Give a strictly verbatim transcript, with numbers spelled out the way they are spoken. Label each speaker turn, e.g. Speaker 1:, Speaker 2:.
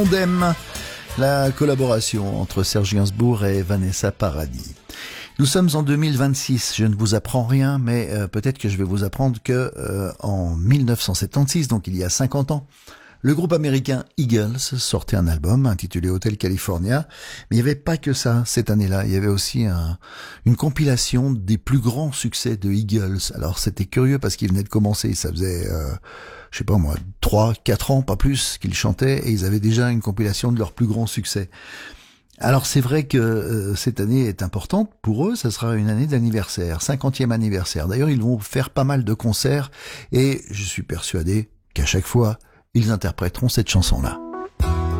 Speaker 1: On aime la collaboration entre Serge Gainsbourg et Vanessa Paradis. Nous sommes en deux mille vingt-six, je ne vous apprends rien, mais euh, peut-être que je vais vous apprendre que euh, en mille neuf cent soixante-seize, donc il y a cinquante ans, le groupe américain Eagles sortait un album intitulé Hotel California, mais il n'y avait pas que ça cette année-là, il y avait aussi un, une compilation des plus grands succès de Eagles. Alors c'était curieux parce qu'ils venaient de commencer, ça faisait, euh, je sais pas moi, trois, quatre ans, pas plus, qu'ils chantaient, et ils avaient déjà une compilation de leurs plus grands succès. Alors c'est vrai que euh, cette année est importante pour eux, ça sera une année d'anniversaire, cinquantième anniversaire. D'ailleurs ils vont faire pas mal de concerts, et je suis persuadé qu'à chaque fois, ils interpréteront cette chanson-là.